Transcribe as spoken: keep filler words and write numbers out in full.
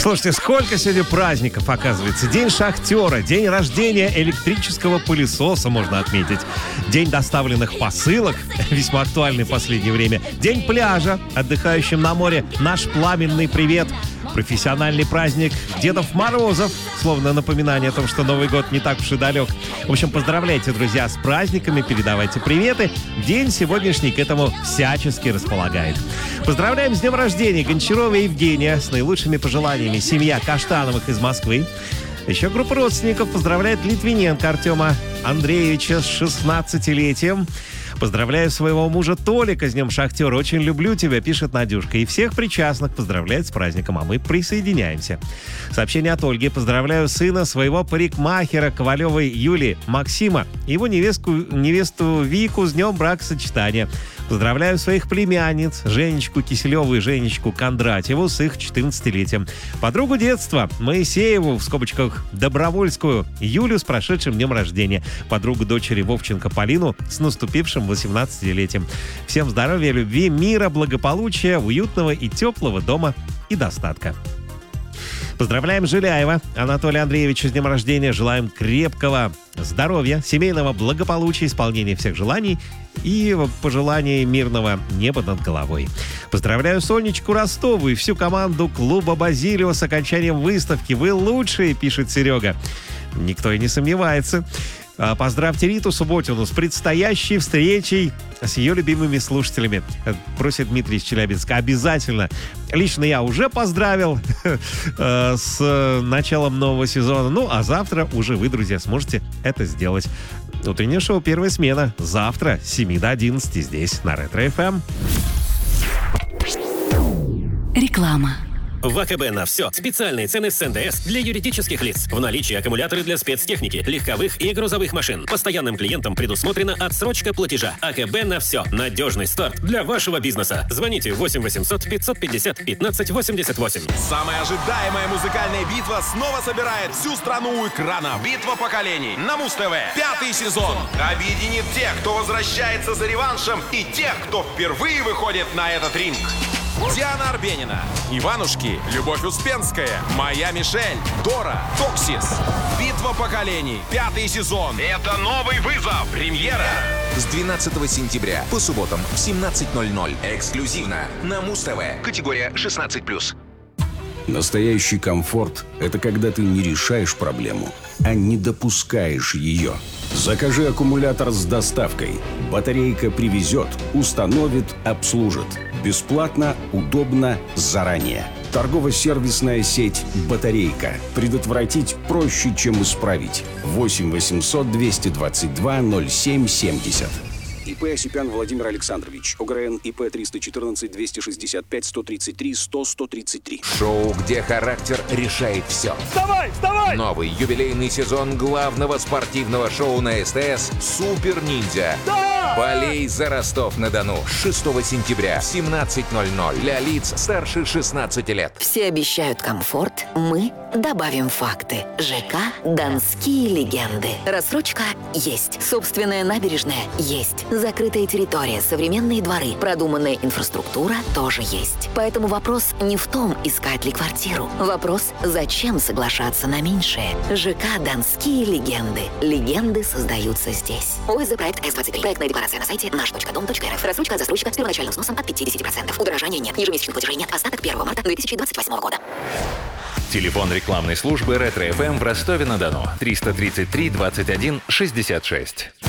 Слушайте, сколько сегодня праздников, оказывается. День шахтера, день рождения электрического пылесоса можно отметить. День доставленных посылок, весьма актуальный в последнее время. День пляжа, отдыхающим на море. Наш пламенный привет. Профессиональный праздник Дедов Морозов, словно напоминание о том, что Новый год не так уж и далек. В общем, поздравляйте, друзья, с праздниками, передавайте приветы. День сегодняшний к этому всячески располагает. Поздравляем с днем рождения Гончарова Евгения с наилучшими пожеланиями. Семья Каштановых из Москвы. Еще группа родственников поздравляет Литвиненко Артема Андреевича с шестнадцатилетием. Поздравляю своего мужа Толика с днем шахтера. Очень люблю тебя, пишет Надюшка. И всех причастных поздравляет с праздником, а мы присоединяемся. Сообщение от Ольги. Поздравляю сына своего парикмахера Ковалевой Юли Максима, его невестку, невесту Вику с днем бракосочетания. Поздравляю своих племянниц Женечку Киселеву и Женечку Кондратьеву с их четырнадцатилетием. Подругу детства Моисееву, в скобочках Добровольскую, Юлю с прошедшим днем рождения. Подругу дочери Вовченко Полину с наступившим восемнадцатилетием. Всем здоровья, любви, мира, благополучия, уютного и теплого дома и достатка. Поздравляем Жиляева Анатолия Андреевича с днем рождения. Желаем крепкого здоровья, семейного благополучия, исполнения всех желаний и пожеланий мирного неба над головой. Поздравляю Сонечку Ростову и всю команду клуба «Базилио» с окончанием выставки. Вы лучшие, пишет Серега. Никто и не сомневается. Поздравьте Риту Субботину с предстоящей встречей с ее любимыми слушателями, просит Дмитрий из Челябинска. Обязательно. Лично я уже поздравил с началом нового сезона. Ну, а завтра уже вы, друзья, сможете это сделать. Утреннее шоу «Первая смена» завтра с семи до одиннадцати здесь, на Ретро-эф эм. Реклама. В АКБ на все. Специальные цены с эн дэ эс для юридических лиц. В наличии аккумуляторы для спецтехники, легковых и грузовых машин. Постоянным клиентам предусмотрена отсрочка платежа. АКБ на все. Надежный старт для вашего бизнеса. Звоните восемь восемьсот пятьсот пятьдесят пятнадцать восемьдесят восемь. Самая ожидаемая музыкальная битва снова собирает всю страну у экрана. Битва поколений на Муз-ТВ. Пятый сезон объединит тех, кто возвращается за реваншем, и тех, кто впервые выходит на этот ринг. Диана Арбенина, Иванушки, Любовь Успенская, Моя Мишель, Дора, Токсис. Битва поколений. Пятый сезон. Это новый вызов. Премьера. С двенадцатого сентября по субботам в семнадцать ноль ноль. Эксклюзивно на Муз-ТВ. Категория шестнадцать плюс. Настоящий комфорт – это когда ты не решаешь проблему, а не допускаешь ее. Закажи аккумулятор с доставкой. Батарейка привезет, установит, обслужит. Бесплатно, удобно, заранее. Торгово-сервисная сеть «Батарейка». Предотвратить проще, чем исправить. восемь восемьсот двести двадцать два ноль семь семьдесят. ИП Осипян Владимир Александрович. ОГРН ИП триста четырнадцать двести шестьдесят пять сто тридцать три сто сто тридцать три. Шоу, где характер решает все. Вставай, вставай! Новый юбилейный сезон главного спортивного шоу на СТС «Супер Ниндзя». Да! Болей за Ростов-на-Дону. шестого сентября в семнадцать ноль ноль. Для лиц старше шестнадцати лет. Все обещают комфорт, мы добавим факты. ЖК «Донские легенды». Рассрочка есть. Собственная набережная есть. Закрытая территория, современные дворы, продуманная инфраструктура тоже есть. Поэтому вопрос не в том, искать ли квартиру. Вопрос, зачем соглашаться на меньшее. ЖК «Донские легенды». Легенды создаются здесь. ОСЗ проект эс двадцать три. Проектная декларация на сайте наш точка дом точка эр эф. Рассрочка от застройщика с первоначальным сносом от пятьдесят процентов. Удорожания нет. Ежемесячных платежей нет. Остаток первого марта две тысячи двадцать восьмого года. Телефон рекламной службы Ретро-эф эм в Ростове-на-Дону. триста тридцать три двадцать один шестьдесят шесть.